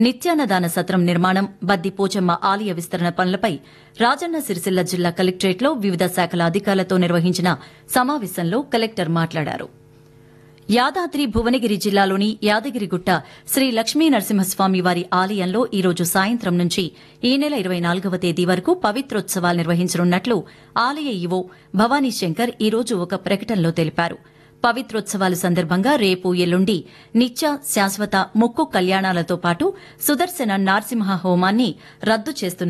నిత్యాన్నదాన సత్రం నిర్మాణం, బద్ది పోచమ్మ ఆలయ విస్తరణ పనులపై రాజన్న సిరిసిల్ల జిల్లా కలెక్టరేట్లో వివిధ శాఖల అధికారులతో నిర్వహించిన సమావేశంలో కలెక్టర్ మాట్లాడారు. యాదాద్రి భువనగిరి జిల్లాలోని యాదగిరిగుట్ట శ్రీ లక్ష్మీ నరసింహస్వామి వారి ఆలయంలో ఈరోజు సాయంత్రం నుంచి ఈ నెల 24వ తేదీ వరకు పవిత్రోత్సవాలు నిర్వహించనున్నట్లు ఆలయ ఈవో భవానీ శంకర్ ఈరోజు ఒక ప్రకటనలో తెలిపారు. పవిత్రోత్సవాల సందర్భంగా రేపు, ఎల్లుండి నిత్య, శాశ్వత మొక్కు కళ్యాణాలతో పాటు సుదర్శన నారసింహ హోమాన్ని రద్దు చేస్తున్నారు.